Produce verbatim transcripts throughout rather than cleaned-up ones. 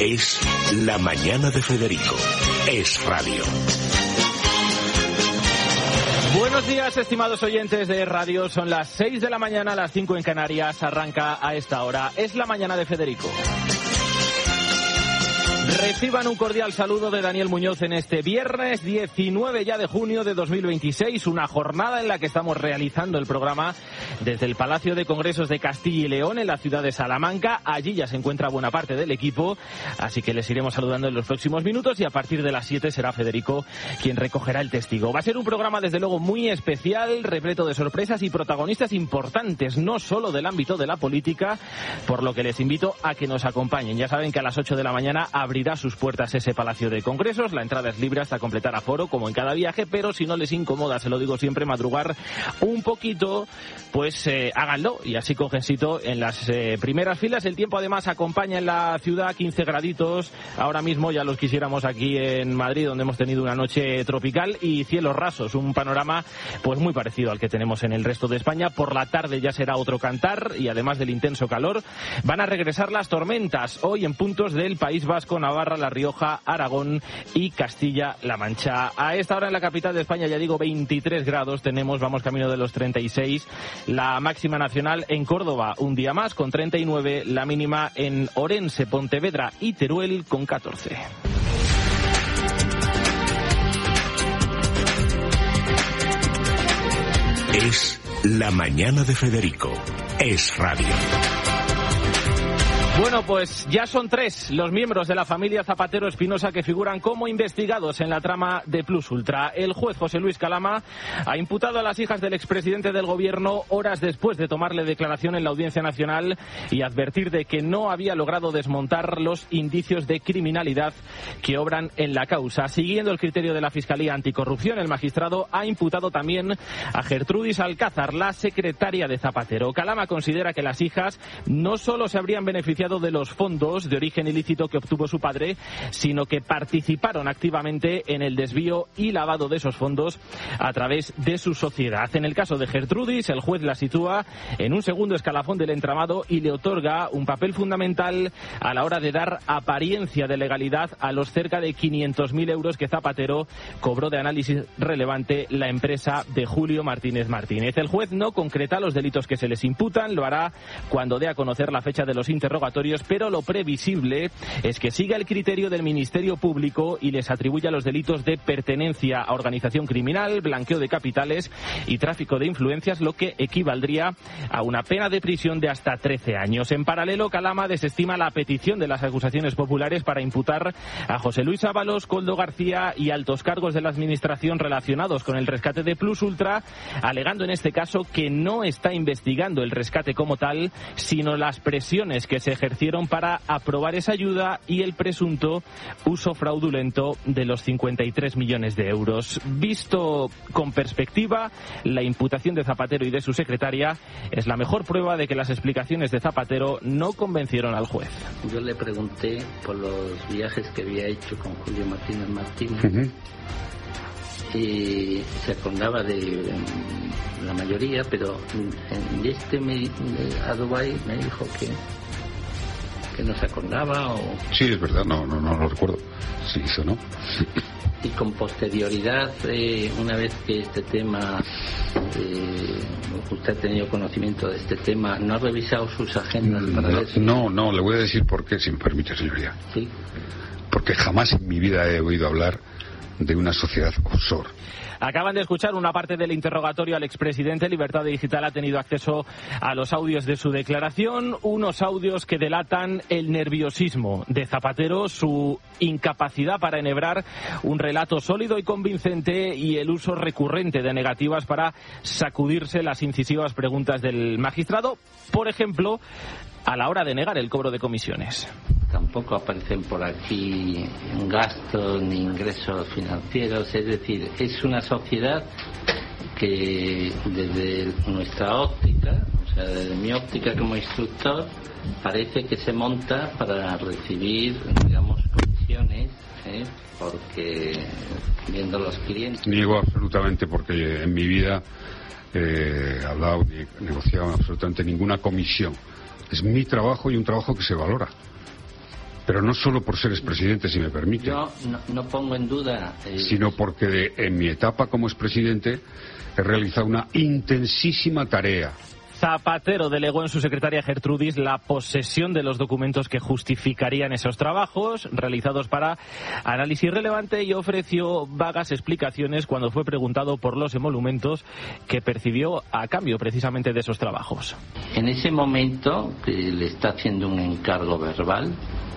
Es La Mañana de Federico. Es radio. Buenos días, estimados oyentes de radio. Son las seis de la mañana, las cinco en Canarias. Arranca a esta hora. Es La Mañana de Federico. Reciban un cordial saludo de Daniel Muñoz en este viernes diecinueve ya de junio de dos mil veintiséis, una jornada en la que estamos realizando el programa desde el Palacio de Congresos de Castilla y León en la ciudad de Salamanca. Allí ya se encuentra buena parte del equipo, así que les iremos saludando en los próximos minutos y a partir de las siete será Federico quien recogerá el testigo. Va a ser un programa desde luego muy especial, repleto de sorpresas y protagonistas importantes, no solo del ámbito de la política, por lo que les invito a que nos acompañen. Ya saben que a las ocho de la mañana abrirá sus puertas ese Palacio de Congresos. La entrada es libre hasta completar aforo, como en cada viaje, pero si no les incomoda, se lo digo siempre, madrugar un poquito, pues eh, háganlo, y así con gensito en las eh, primeras filas. El tiempo además acompaña en la ciudad, quince graditos, ahora mismo ya los quisiéramos aquí en Madrid, donde hemos tenido una noche tropical y cielos rasos, un panorama pues muy parecido al que tenemos en el resto de España. Por la tarde ya será otro cantar y además del intenso calor, van a regresar las tormentas, hoy en puntos del País Vasco, Navarra, La Rioja, Aragón y Castilla-La Mancha. A esta hora en la capital de España, ya digo, veintitrés grados tenemos, vamos camino de los treinta y seis. La máxima nacional en Córdoba, un día más, con treinta y nueve. La mínima en Orense, Pontevedra y Teruel, con catorce. Es La Mañana de Federico. Es radio. Bueno, pues ya son tres los miembros de la familia Zapatero Espinosa que figuran como investigados en la trama de Plus Ultra. El juez José Luis Calama ha imputado a las hijas del expresidente del gobierno horas después de tomarle declaración en la Audiencia Nacional y advertir de que no había logrado desmontar los indicios de criminalidad que obran en la causa. Siguiendo el criterio de la Fiscalía Anticorrupción, el magistrado ha imputado también a Gertrudis Alcázar, la secretaria de Zapatero. Calama considera que las hijas no solo se habrían beneficiado de los fondos de origen ilícito que obtuvo su padre, sino que participaron activamente en el desvío y lavado de esos fondos a través de su sociedad. En el caso de Gertrudis, el juez la sitúa en un segundo escalafón del entramado y le otorga un papel fundamental a la hora de dar apariencia de legalidad a los cerca de quinientos mil euros que Zapatero cobró de análisis relevante la empresa de Julio Martínez Martínez. El juez no concreta los delitos que se les imputan, lo hará cuando dé a conocer la fecha de los interrogatorios, pero lo previsible es que siga el criterio del Ministerio Público y les atribuya los delitos de pertenencia a organización criminal, blanqueo de capitales y tráfico de influencias, lo que equivaldría a una pena de prisión de hasta trece años. En paralelo, Calama desestima la petición de las acusaciones populares para imputar a José Luis Ábalos, Koldo García y altos cargos de la Administración relacionados con el rescate de Plus Ultra, alegando en este caso que no está investigando el rescate como tal, sino las presiones que se ejercieron para aprobar esa ayuda y el presunto uso fraudulento de los cincuenta y tres millones de euros. Visto con perspectiva, la imputación de Zapatero y de su secretaria es la mejor prueba de que las explicaciones de Zapatero no convencieron al juez. Yo le pregunté por los viajes que había hecho con Julio Martínez Martínez. Uh-huh. Y se acordaba de la mayoría, pero en este me, a Dubái me dijo que que no se acordaba. O... Sí, es verdad, no, no, no lo recuerdo. Sí, eso no. Y con posterioridad, eh, una vez que este tema, eh, usted ha tenido conocimiento de este tema, ¿no ha revisado sus agendas para no, ver si... No, no, le voy a decir por qué, si me permite, señoría. Sí. Porque jamás en mi vida he oído hablar de una sociedad offshore. Acaban de escuchar una parte del interrogatorio al expresidente. Libertad Digital ha tenido acceso a los audios de su declaración, unos audios que delatan el nerviosismo de Zapatero, su incapacidad para enhebrar un relato sólido y convincente y el uso recurrente de negativas para sacudirse las incisivas preguntas del magistrado, por ejemplo, a la hora de negar el cobro de comisiones. Tampoco aparecen por aquí gastos ni ingresos financieros, es decir, es una sociedad que desde nuestra óptica, o sea, desde mi óptica como instructor, parece que se monta para recibir, digamos, comisiones, ¿eh? Porque viendo los clientes... Niego absolutamente, porque en mi vida eh, he hablado ni negociado absolutamente ninguna comisión. Es mi trabajo y un trabajo que se valora. Pero no solo por ser expresidente, si me permite. Yo no, no pongo en duda... Eh... Sino porque de, en mi etapa como expresidente he realizado una intensísima tarea. Zapatero delegó en su secretaria Gertrudis la posesión de los documentos que justificarían esos trabajos realizados para análisis relevante y ofreció vagas explicaciones cuando fue preguntado por los emolumentos que percibió a cambio precisamente de esos trabajos. En ese momento que le está haciendo un encargo verbal,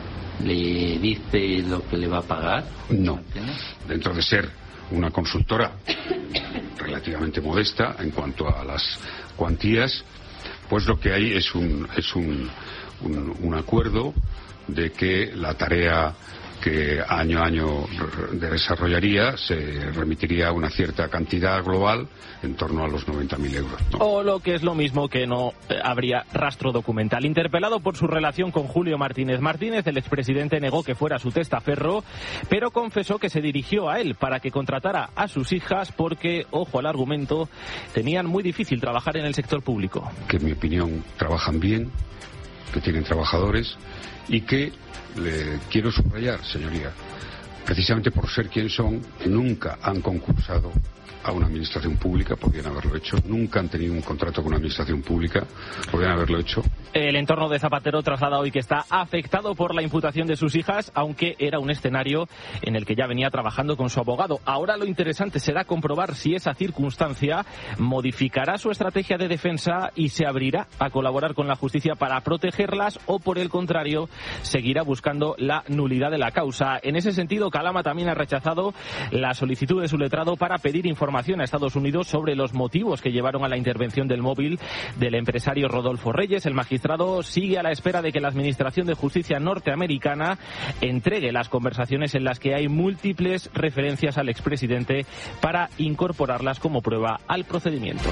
¿le dice lo que le va a pagar? No. Dentro de ser una consultora relativamente modesta en cuanto a las cuantías, pues lo que hay es un es un, un, un acuerdo de que la tarea que año a año desarrollaría se remitiría una cierta cantidad global en torno a los noventa mil euros, ¿no? O lo que es lo mismo, que no eh, habría rastro documental. Interpelado por su relación con Julio Martínez Martínez, el expresidente negó que fuera su testaferro, pero confesó que se dirigió a él para que contratara a sus hijas porque, ojo al argumento, tenían muy difícil trabajar en el sector público. Que en mi opinión trabajan bien, que tienen trabajadores y que, le quiero subrayar, señoría, precisamente por ser quien son, nunca han concursado a una administración pública, podrían haberlo hecho, nunca han tenido un contrato con una administración pública, podrían haberlo hecho. El entorno de Zapatero traslada hoy que está afectado por la imputación de sus hijas, aunque era un escenario en el que ya venía trabajando con su abogado. Ahora lo interesante será comprobar si esa circunstancia modificará su estrategia de defensa y se abrirá a colaborar con la justicia para protegerlas o, por el contrario, seguirá buscando la nulidad de la causa. En ese sentido, Calama también ha rechazado la solicitud de su letrado para pedir información a Estados Unidos sobre los motivos que llevaron a la intervención del móvil del empresario Rodolfo Reyes. El magistrado sigue a la espera de que la Administración de Justicia norteamericana entregue las conversaciones en las que hay múltiples referencias al expresidente para incorporarlas como prueba al procedimiento.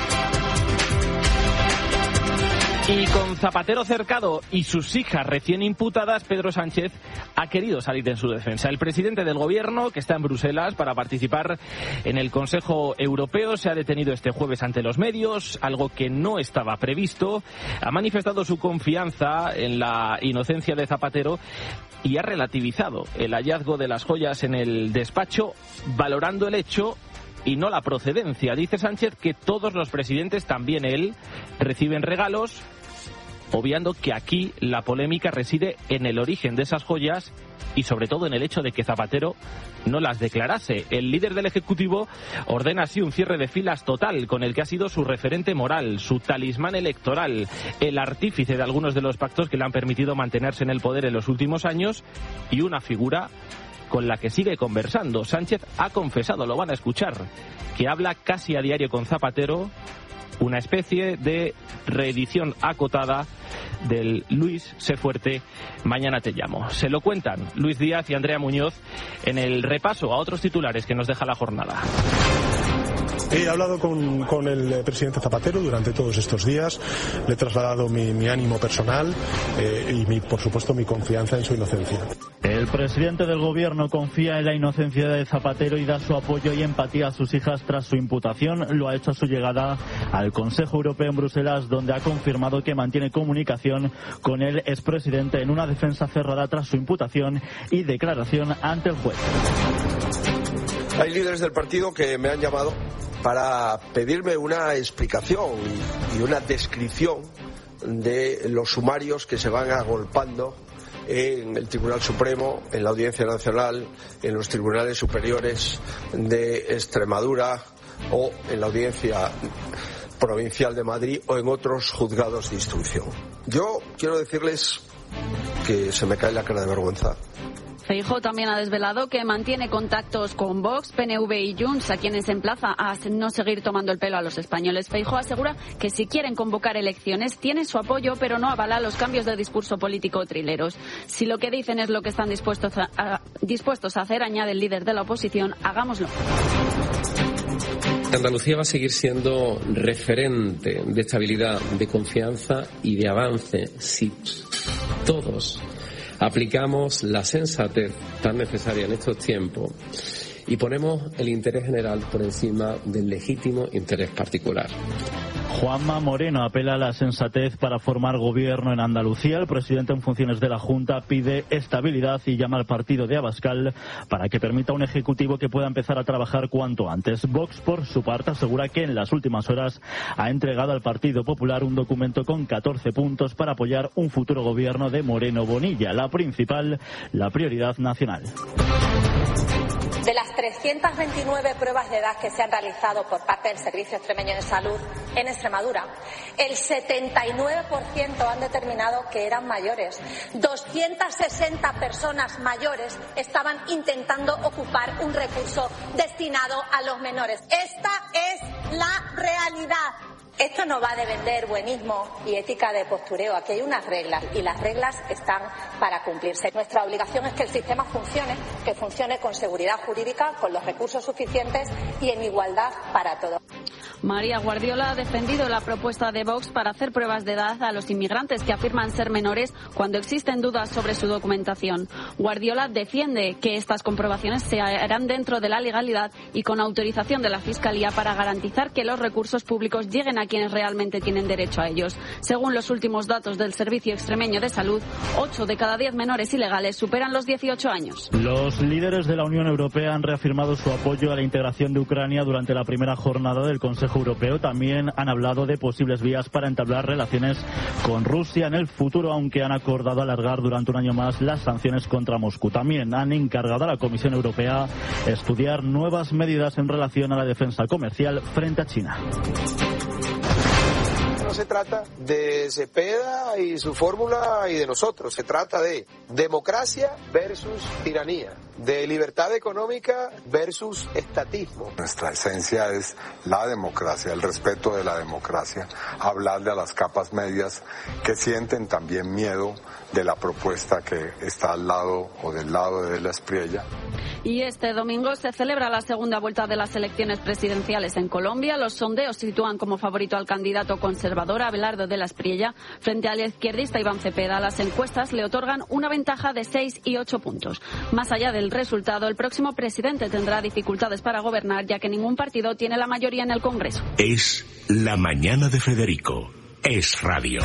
Y con Zapatero cercado y sus hijas recién imputadas, Pedro Sánchez ha querido salir en su defensa. El presidente del gobierno, que está en Bruselas para participar en el Consejo Europeo, se ha detenido este jueves ante los medios, algo que no estaba previsto. Ha manifestado su confianza en la inocencia de Zapatero y ha relativizado el hallazgo de las joyas en el despacho, valorando el hecho y no la procedencia. Dice Sánchez que todos los presidentes, también él, reciben regalos, obviando que aquí la polémica reside en el origen de esas joyas y sobre todo en el hecho de que Zapatero no las declarase. El líder del Ejecutivo ordena así un cierre de filas total con el que ha sido su referente moral, su talismán electoral, el artífice de algunos de los pactos que le han permitido mantenerse en el poder en los últimos años y una figura con la que sigue conversando. Sánchez ha confesado, lo van a escuchar, que habla casi a diario con Zapatero, una especie de reedición acotada del Luis, sé fuerte, mañana te llamo. Se lo cuentan Luis Díaz y Andrea Muñoz en el repaso a otros titulares que nos deja la jornada. He hablado con, con el presidente Zapatero durante todos estos días, le he trasladado mi, mi ánimo personal eh, y mi, por supuesto mi confianza en su inocencia. El presidente del gobierno confía en la inocencia de Zapatero y da su apoyo y empatía a sus hijas tras su imputación. Lo ha hecho a su llegada al Consejo Europeo en Bruselas, donde ha confirmado que mantiene comunicación con el expresidente en una defensa cerrada tras su imputación y declaración ante el juez. Hay líderes del partido que me han llamado para pedirme una explicación y una descripción de los sumarios que se van agolpando en el Tribunal Supremo, en la Audiencia Nacional, en los tribunales superiores de Extremadura o en la Audiencia Provincial de Madrid o en otros juzgados de instrucción. Yo quiero decirles que se me cae la cara de vergüenza. Feijóo también ha desvelado que mantiene contactos con Vox, P N V y Junts, a quienes emplaza a no seguir tomando el pelo a los españoles. Feijóo asegura que si quieren convocar elecciones tiene su apoyo, pero no avala los cambios de discurso político trileros. Si lo que dicen es lo que están dispuestos a, a, dispuestos a hacer, añade el líder de la oposición, hagámoslo. Andalucía va a seguir siendo referente de estabilidad, de confianza y de avance si todos aplicamos la sensatez tan necesaria en estos tiempos y ponemos el interés general por encima del legítimo interés particular. Juanma Moreno apela a la sensatez para formar gobierno en Andalucía. El presidente en funciones de la Junta pide estabilidad y llama al partido de Abascal para que permita un ejecutivo que pueda empezar a trabajar cuanto antes. Vox, por su parte, asegura que en las últimas horas ha entregado al Partido Popular un documento con catorce puntos para apoyar un futuro gobierno de Moreno Bonilla. La principal, la prioridad nacional. De las trescientas veintinueve pruebas de edad que se han realizado por parte del Servicio Extremeño de Salud en Extremadura, el setenta y nueve por ciento han determinado que eran mayores. doscientas sesenta personas mayores estaban intentando ocupar un recurso destinado a los menores. Esta es la realidad. Esto no va de vender buenismo y ética de postureo. Aquí hay unas reglas y las reglas están para cumplirse. Nuestra obligación es que el sistema funcione, que funcione con seguridad jurídica, con los recursos suficientes y en igualdad para todos. María Guardiola ha defendido la propuesta de Vox para hacer pruebas de edad a los inmigrantes que afirman ser menores cuando existen dudas sobre su documentación. Guardiola defiende que estas comprobaciones se harán dentro de la legalidad y con autorización de la Fiscalía para garantizar que los recursos públicos lleguen a quienes realmente tienen derecho a ellos. Según los últimos datos del Servicio Extremeño de Salud, ocho de cada diez menores ilegales superan los dieciocho años. Los líderes de la Unión Europea han reafirmado su apoyo a la integración de Ucrania durante la primera jornada del Consejo Europeo. También han hablado de posibles vías para entablar relaciones con Rusia en el futuro, aunque han acordado alargar durante un año más las sanciones contra Moscú. También han encargado a la Comisión Europea estudiar nuevas medidas en relación a la defensa comercial frente a China. No se trata de Cepeda y su fórmula y de nosotros, se trata de democracia versus tiranía, de libertad económica versus estatismo. Nuestra esencia es la democracia, el respeto de la democracia, hablarle a las capas medias que sienten también miedo de la propuesta que está al lado o del lado de la Espriella. Y este domingo se celebra la segunda vuelta de las elecciones presidenciales en Colombia. Los sondeos sitúan como favorito al candidato conservador Abelardo de la Espriella frente al izquierdista Iván Cepeda. Las encuestas le otorgan una ventaja de seis y ocho puntos. Más allá del resultado, el próximo presidente tendrá dificultades para gobernar, ya que ningún partido tiene la mayoría en el Congreso. Es La Mañana de Federico. Es radio.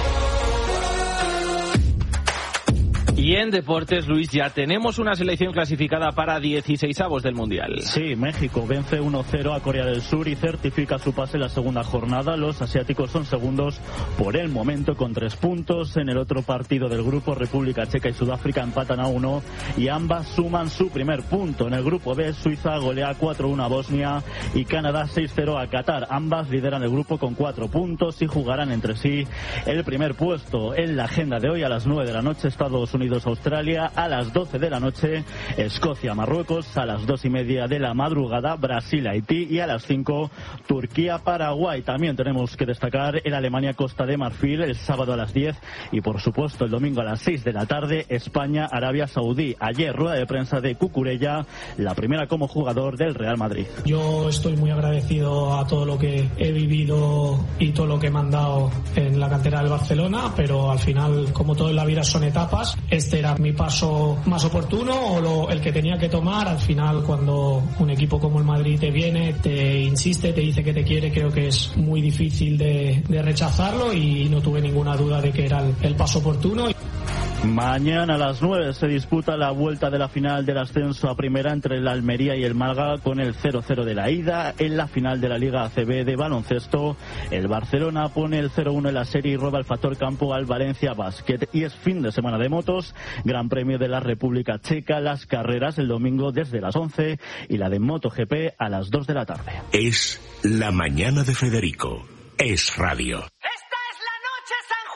Y en deportes, Luis, ya tenemos una selección clasificada para dieciseisavos del Mundial. Sí, México vence uno cero a Corea del Sur y certifica su pase en la segunda jornada. Los asiáticos son segundos por el momento con tres puntos. En el otro partido del grupo, República Checa y Sudáfrica empatan a uno y ambas suman su primer punto. En el grupo B, Suiza golea cuatro uno a Bosnia y Canadá seis cero a Qatar. Ambas lideran el grupo con cuatro puntos y jugarán entre sí el primer puesto. En la agenda de hoy, a las nueve de la noche, Estados Unidos Australia, a las doce de la noche Escocia Marruecos, a las dos y media de la madrugada Brasil Haití y a las cinco Turquía Paraguay. También tenemos que destacar el Alemania Costa de Marfil el sábado a las diez y por supuesto el domingo a las seis de la tarde España Arabia Saudí. Ayer rueda de prensa de Cucurella, la primera como jugador del Real Madrid. Yo estoy muy agradecido a todo lo que he vivido y todo lo que me han dado en la cantera del Barcelona, pero al final, como todo en la vida, son etapas. Este era mi paso más oportuno o lo, el que tenía que tomar. Al final, cuando un equipo como el Madrid te viene, te insiste, te dice que te quiere, creo que es muy difícil de, de rechazarlo y no tuve ninguna duda de que era el, el paso oportuno. Mañana a las nueve se disputa la vuelta de la final del ascenso a primera entre el Almería y el Málaga con el cero cero de la ida. En la final de la Liga A C B de baloncesto, el Barcelona pone el cero uno en la serie y roba el factor campo al Valencia Basket. Y es fin de semana de motos, Gran Premio de la República Checa, las carreras el domingo desde las once y la de MotoGP a las dos de la tarde. Es La Mañana de Federico. Es radio.